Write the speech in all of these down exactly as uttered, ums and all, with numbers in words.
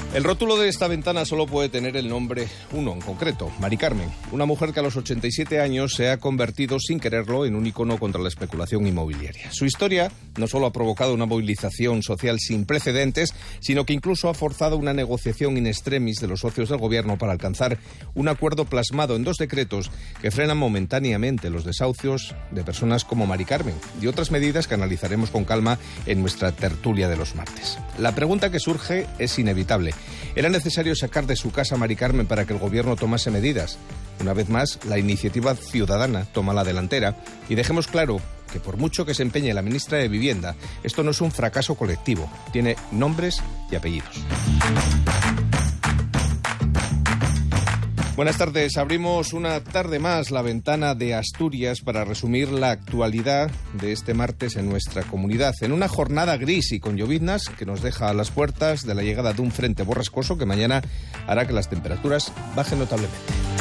El rótulo de esta ventana solo puede tener el nombre uno en concreto, Mari Carmen, una mujer que a los ochenta y siete años se ha convertido sin quererlo en un icono contra la especulación inmobiliaria. Su historia no solo ha provocado una movilización social sin precedentes, sino que incluso ha forzado una negociación in extremis de los socios del gobierno para alcanzar un acuerdo plasmado en dos decretos que frenan momentáneamente los desahucios de personas como Mari Carmen y otras medidas que analizaremos con calma en nuestra tertulia de los martes. La pregunta que surge es inevitable. ¿Era necesario sacar de su casa a Mari Carmen para que el gobierno tomase medidas? Una vez más, la iniciativa ciudadana toma la delantera y dejemos claro que por mucho que se empeñe la ministra de Vivienda, esto no es un fracaso colectivo, tiene nombres y apellidos. Buenas tardes. Abrimos una tarde más la ventana de Asturias para resumir la actualidad de este martes en nuestra comunidad. En una jornada gris y con lloviznas que nos deja a las puertas de la llegada de un frente borrascoso que mañana hará que las temperaturas bajen notablemente.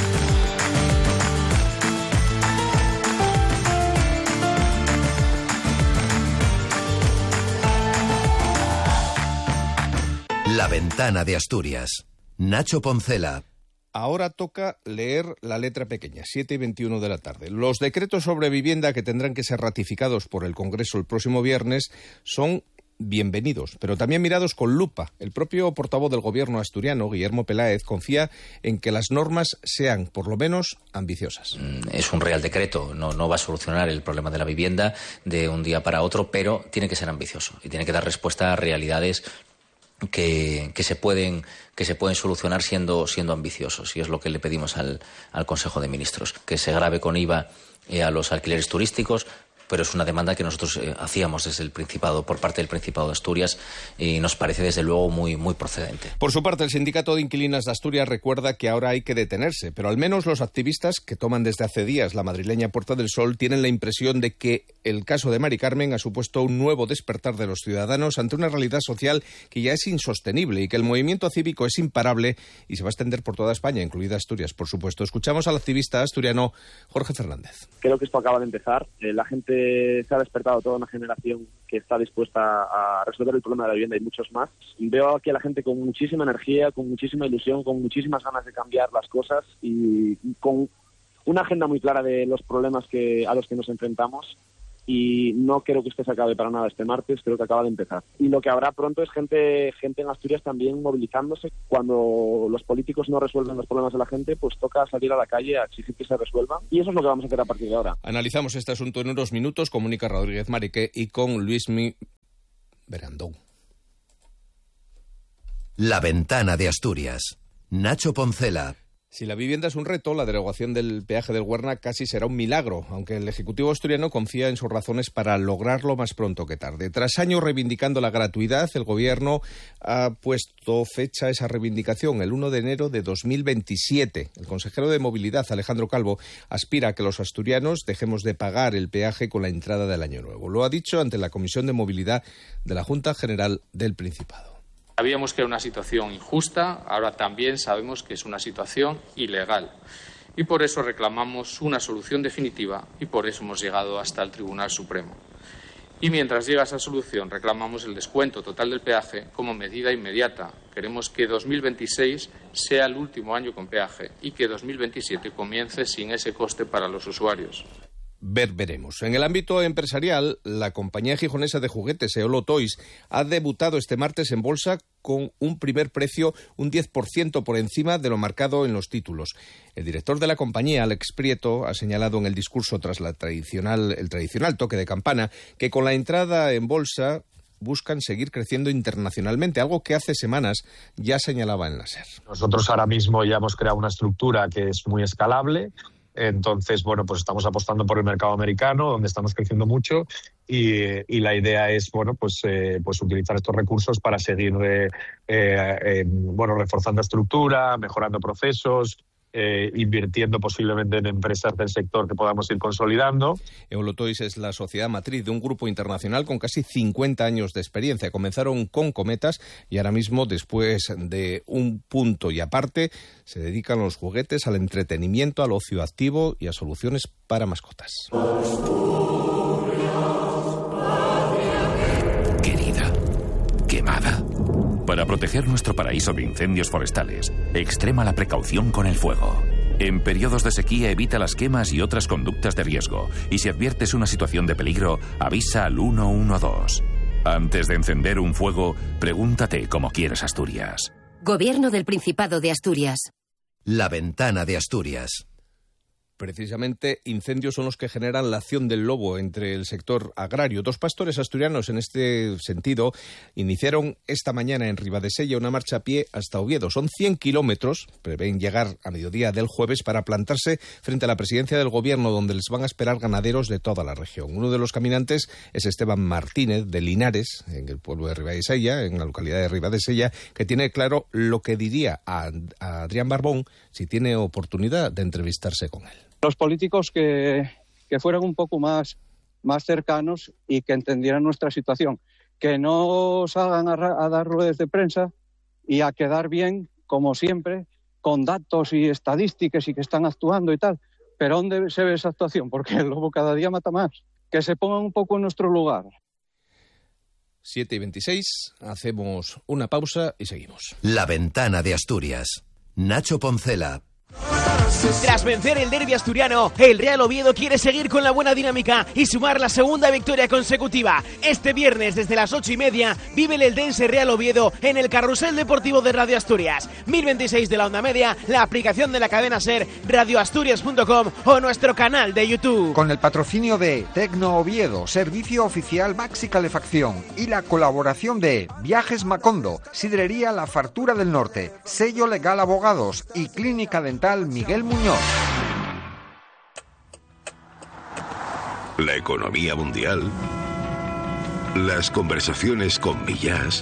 La ventana de Asturias. Nacho Poncela. Ahora toca leer la letra pequeña, siete y veintiuno de la tarde. Los decretos sobre vivienda que tendrán que ser ratificados por el Congreso el próximo viernes son bienvenidos, pero también mirados con lupa. El propio portavoz del Gobierno asturiano, Guillermo Peláez, confía en que las normas sean, por lo menos, ambiciosas. Es un real decreto, no, no va a solucionar el problema de la vivienda de un día para otro, pero tiene que ser ambicioso y tiene que dar respuesta a realidades Que, que se pueden que se pueden solucionar siendo siendo ambiciosos, y es lo que le pedimos al, al Consejo de Ministros, que se grave con I V A eh, a los alquileres turísticos, pero es una demanda que nosotros eh, hacíamos desde el Principado, por parte del Principado de Asturias, y nos parece desde luego muy, muy procedente. Por su parte, el Sindicato de Inquilinas de Asturias recuerda que ahora hay que detenerse, pero al menos los activistas que toman desde hace días la madrileña Puerta del Sol tienen la impresión de que el caso de Mari Carmen ha supuesto un nuevo despertar de los ciudadanos ante una realidad social que ya es insostenible y que el movimiento cívico es imparable y se va a extender por toda España, incluida Asturias, por supuesto. Escuchamos al activista asturiano Jorge Fernández. Creo que esto acaba de empezar. Eh, la gente se ha despertado toda una generación que está dispuesta a resolver el problema de la vivienda y muchos más. Veo aquí a la gente con muchísima energía, con muchísima ilusión, con muchísimas ganas de cambiar las cosas y con una agenda muy clara de los problemas que a los que nos enfrentamos. Y no creo que esto se acabe para nada este martes, creo que acaba de empezar. Y lo que habrá pronto es gente gente en Asturias también movilizándose. Cuando los políticos no resuelven los problemas de la gente, pues toca salir a la calle a exigir que se resuelvan. Y eso es lo que vamos a hacer a partir de ahora. Analizamos este asunto en unos minutos con Mónica Rodríguez Marique y con Luismi Berandón. La ventana de Asturias. Nacho Poncela. Si la vivienda es un reto, la derogación del peaje del Huerna casi será un milagro, aunque el Ejecutivo asturiano confía en sus razones para lograrlo más pronto que tarde. Tras años reivindicando la gratuidad, el Gobierno ha puesto fecha a esa reivindicación, el uno de enero de dos mil veintisiete. El consejero de Movilidad, Alejandro Calvo, aspira a que los asturianos dejemos de pagar el peaje con la entrada del año nuevo. Lo ha dicho ante la Comisión de Movilidad de la Junta General del Principado. Sabíamos que era una situación injusta, ahora también sabemos que es una situación ilegal. Y por eso reclamamos una solución definitiva y por eso hemos llegado hasta el Tribunal Supremo. Y mientras llega esa solución, reclamamos el descuento total del peaje como medida inmediata. Queremos que dos mil veintiséis sea el último año con peaje y que dos mil veintisiete comience sin ese coste para los usuarios. Ver, veremos. En el ámbito empresarial, la compañía gijonesa de juguetes Eolo Toys ha debutado este martes en bolsa con un primer precio un diez por ciento por encima de lo marcado en los títulos. El director de la compañía, Alex Prieto, ha señalado en el discurso tras la tradicional, el tradicional toque de campana que con la entrada en bolsa buscan seguir creciendo internacionalmente, algo que hace semanas ya señalaba en la SER. Nosotros ahora mismo ya hemos creado una estructura que es muy escalable. Entonces, bueno, pues estamos apostando por el mercado americano, donde estamos creciendo mucho, y, y la idea es, bueno, pues, eh, pues utilizar estos recursos para seguir, eh, eh, bueno, reforzando estructura, mejorando procesos, Eh, invirtiendo posiblemente en empresas del sector que podamos ir consolidando. Eolo Toys es la sociedad matriz de un grupo internacional con casi cincuenta años de experiencia. Comenzaron con cometas y ahora mismo, después de un punto y aparte, se dedican a los juguetes, al entretenimiento, al ocio activo y a soluciones para mascotas. Querida, quemada, Para proteger nuestro paraíso de incendios forestales, extrema la precaución con el fuego. En periodos de sequía evita las quemas y otras conductas de riesgo. Y si adviertes una situación de peligro, avisa al uno uno dos. Antes de encender un fuego, pregúntate cómo quieres Asturias. Gobierno del Principado de Asturias. La Ventana de Asturias. Precisamente incendios son los que generan la acción del lobo entre el sector agrario. Dos pastores asturianos en este sentido iniciaron esta mañana en Ribadesella una marcha a pie hasta Oviedo. Son cien kilómetros, prevén llegar a mediodía del jueves para plantarse frente a la presidencia del gobierno, donde les van a esperar ganaderos de toda la región. Uno de los caminantes es Esteban Martínez de Linares, en el pueblo de Ribadesella, en la localidad de Ribadesella, que tiene claro lo que diría a, a Adrián Barbón si tiene oportunidad de entrevistarse con él. Los políticos que, que fueran un poco más, más cercanos y que entendieran nuestra situación, que no salgan a, a dar ruedas de prensa y a quedar bien, como siempre, con datos y estadísticas y que están actuando y tal. Pero ¿dónde se ve esa actuación? Porque el lobo cada día mata más. Que se pongan un poco en nuestro lugar. siete y veintiséis, hacemos una pausa y seguimos. La Ventana de Asturias. Nacho Poncela. Tras vencer el derbi asturiano, el Real Oviedo quiere seguir con la buena dinámica y sumar la segunda victoria consecutiva. Este viernes desde las ocho y media vive el Eldense Real Oviedo en el Carrusel Deportivo de Radio Asturias. mil veintiséis de la onda media, la aplicación de la cadena SER, radioasturias punto com o nuestro canal de YouTube. Con el patrocinio de Tecno Oviedo, servicio oficial Maxi Calefacción, y la colaboración de Viajes Macondo, Sidrería La Fartura del Norte, Sello Legal Abogados y Clínica Dental Miguel Muñoz. La economía mundial, las conversaciones con Millás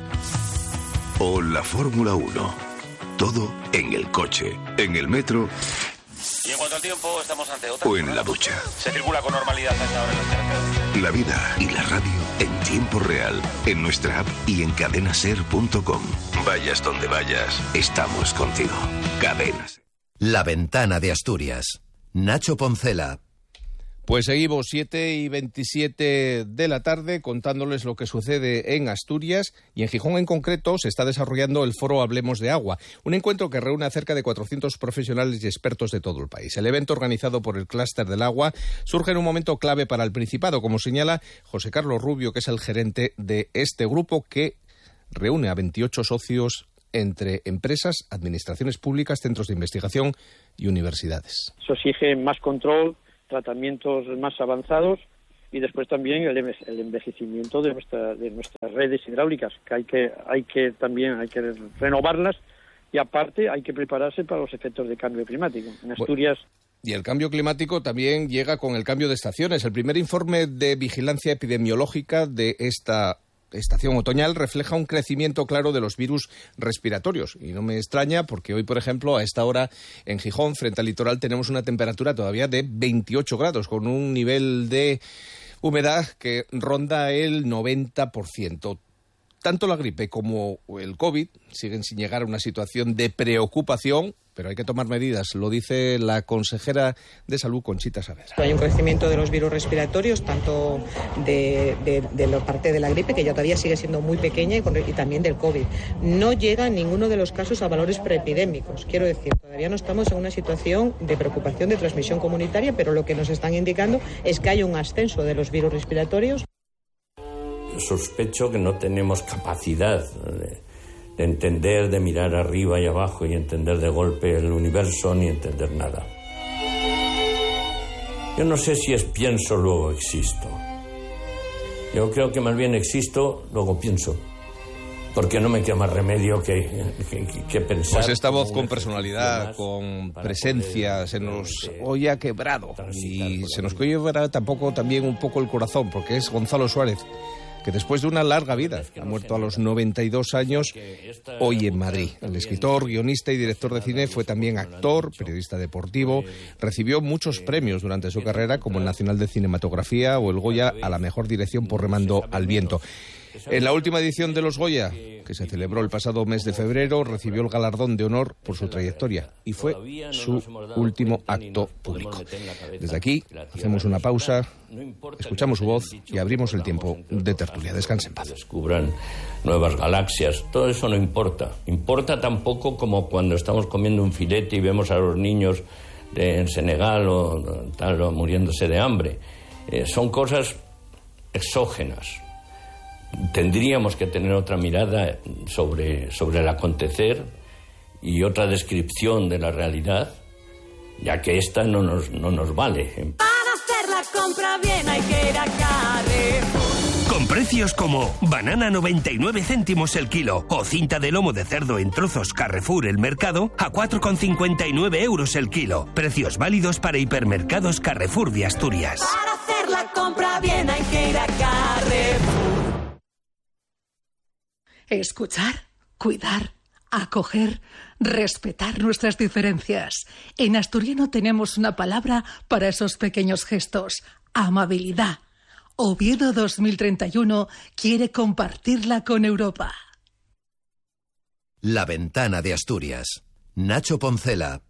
o la Fórmula uno. Todo en el coche, en el metro. Y en cuanto al tiempo, estamos ante otra. O en la ducha. Se circula con normalidad a esta hora en las carreteras. La vida y la radio en tiempo real, en nuestra app y en cadena ser punto com. Vayas donde vayas, estamos contigo. Cadenas. La Ventana de Asturias. Nacho Poncela. Pues seguimos, siete y veintisiete de la tarde, contándoles lo que sucede en Asturias, y en Gijón en concreto se está desarrollando el foro Hablemos de Agua, un encuentro que reúne a cerca de cuatrocientos profesionales y expertos de todo el país. El evento, organizado por el Clúster del Agua, surge en un momento clave para el Principado, como señala José Carlos Rubio, que es el gerente de este grupo, que reúne a veintiocho socios entre empresas, administraciones públicas, centros de investigación y universidades. Eso exige más control, tratamientos más avanzados y después también el, el envejecimiento de, nuestra, de nuestras redes hidráulicas, que hay que hay que también hay que renovarlas, y aparte hay que prepararse para los efectos de cambio climático. En Asturias... Y el cambio climático también llega con el cambio de estaciones. El primer informe de vigilancia epidemiológica de esta estación otoñal refleja un crecimiento claro de los virus respiratorios, y no me extraña porque hoy, por ejemplo, a esta hora en Gijón, frente al litoral, tenemos una temperatura todavía de veintiocho grados, con un nivel de humedad que ronda el noventa por ciento. Tanto la gripe como el COVID siguen sin llegar a una situación de preocupación, pero hay que tomar medidas, lo dice la consejera de Salud, Conchita Saavedra. Hay un crecimiento de los virus respiratorios, tanto de, de, de la parte de la gripe, que ya todavía sigue siendo muy pequeña, y, con, y también del COVID. No llega en ninguno de los casos a valores preepidémicos. Quiero decir, todavía no estamos en una situación de preocupación de transmisión comunitaria, pero lo que nos están indicando es que hay un ascenso de los virus respiratorios. Sospecho que no tenemos capacidad de, de entender, de mirar arriba y abajo y entender de golpe el universo, ni entender nada. Yo no sé si es pienso, luego existo. Yo creo que más bien existo, luego pienso. Porque no me queda más remedio que, que, que pensar. Pues esta voz con personalidad, con presencia, se nos oye a quebrado. Y se nos oye tampoco también un poco el corazón, porque es Gonzalo Suárez, que después de una larga vida ha muerto a los noventa y dos años hoy en Madrid. El escritor, guionista y director de cine fue también actor, periodista deportivo. Recibió muchos premios durante su carrera, como el Nacional de Cinematografía o el Goya a la mejor dirección por Remando al Viento. En la última edición de los Goya, que se celebró el pasado mes de febrero, recibió el galardón de honor por su trayectoria y fue su último acto público. Desde aquí hacemos una pausa, escuchamos su voz y abrimos el tiempo de tertulia. Descansen en paz. Descubran nuevas galaxias, todo eso no importa. Importa tampoco como cuando estamos comiendo un filete y vemos a los niños de, en Senegal o tal, o muriéndose de hambre. Eh, son cosas exógenas. Tendríamos que tener otra mirada sobre, sobre el acontecer y otra descripción de la realidad, ya que esta no nos, no nos vale. Para hacer la compra bien hay que ir a Carrefour. Con precios como banana noventa y nueve céntimos el kilo o cinta de lomo de cerdo en trozos Carrefour El Mercado a cuatro con cincuenta y nueve euros el kilo. Precios válidos para hipermercados Carrefour de Asturias. Para hacer la compra bien hay que ir a Carrefour. Escuchar, cuidar, acoger, respetar nuestras diferencias. En asturiano tenemos una palabra para esos pequeños gestos: amabilidad. Oviedo dos mil treinta y uno quiere compartirla con Europa. La Ventana de Asturias. Nacho Poncela,